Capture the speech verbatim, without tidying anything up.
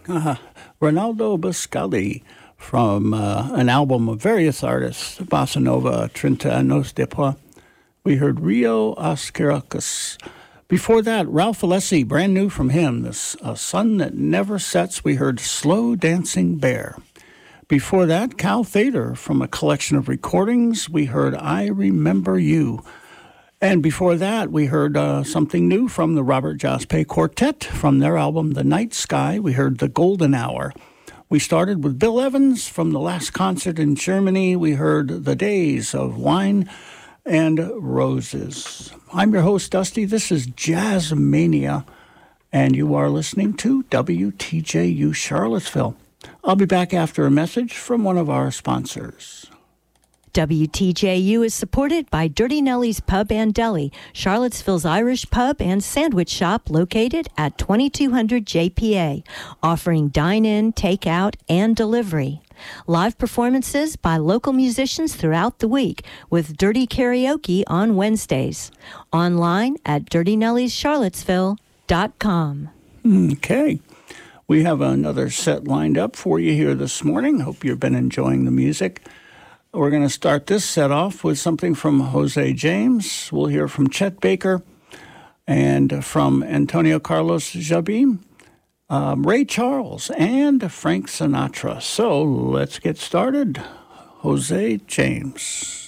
Uh, Ronaldo Biscaldi from uh, an album of various artists, Bossa Nova, Trinta Nos Depois. We heard Rio Ascaracus. Before that, Ralph Alessi, brand new from him, this uh, Sun That Never Sets. We heard Slow Dancing Bear. Before that, Cal Thader from a collection of recordings. We heard I Remember You. And before that, we heard uh, something new from the Robert Jaspe Quartet from their album The Night Sky. We heard The Golden Hour. We started with Bill Evans from the last concert in Germany. We heard The Days of Wine and Roses. I'm your host, Dusty. This is Jazzmania, and you are listening to W T J U Charlottesville. I'll be back after a message from one of our sponsors. W T J U is supported by Dirty Nellie's Pub and Deli, Charlottesville's Irish pub and sandwich shop located at twenty-two hundred J P A, offering dine-in, take-out, and delivery. Live performances by local musicians throughout the week with Dirty Karaoke on Wednesdays. Online at dirty nellies charlottesville dot com. Okay. We have another set lined up for you here this morning. Hope you've been enjoying the music. We're going to start this set off with something from Jose James. We'll hear from Chet Baker and from Antonio Carlos Jobim, um, Ray Charles, and Frank Sinatra. So let's get started. Jose James.